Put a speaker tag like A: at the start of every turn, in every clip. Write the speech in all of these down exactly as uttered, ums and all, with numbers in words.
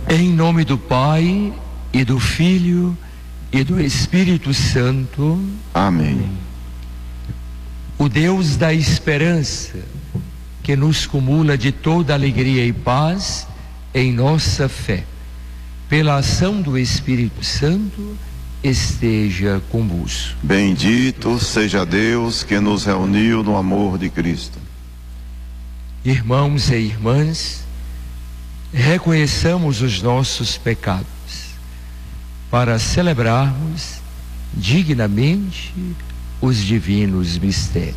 A: Em nome do Pai, e do Filho, e do Espírito Santo.
B: Amém.
A: O Deus da esperança, que nos cumula de toda alegria e paz em nossa fé, pela ação do Espírito Santo, esteja convosco.
B: Bendito seja Deus que nos reuniu no amor de Cristo.
A: Irmãos e irmãs, reconheçamos os nossos pecados para celebrarmos dignamente os divinos mistérios.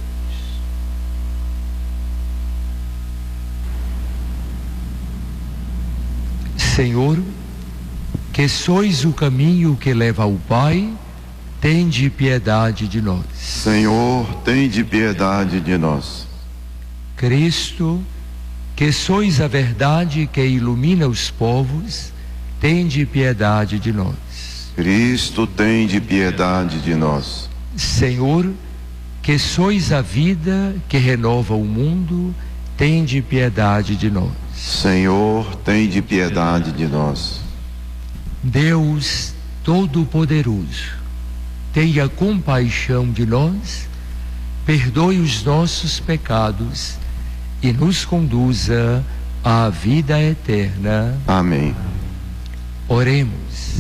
A: Senhor, que sois o caminho que leva ao Pai, tende piedade de nós.
B: Senhor, tende piedade de nós.
A: Cristo, que sois a verdade que ilumina os povos, tende piedade de nós.
B: Cristo, tende piedade de nós.
A: Senhor, que sois a vida que renova o mundo, tende piedade de nós.
B: Senhor, tende piedade de nós.
A: Deus Todo-Poderoso, tenha compaixão de nós, perdoe os nossos pecados e nos conduza à vida eterna.
B: Amém.
A: Oremos.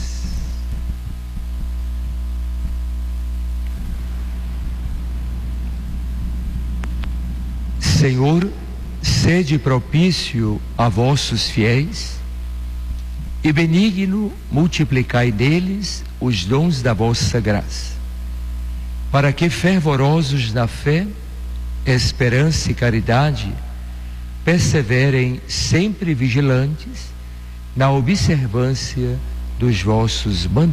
A: Senhor, sede propício a vossos fiéis e benigno multiplicai neles os dons da vossa graça, para que, fervorosos na fé, esperança e caridade, perseverem sempre vigilantes na observância dos vossos mandamentos.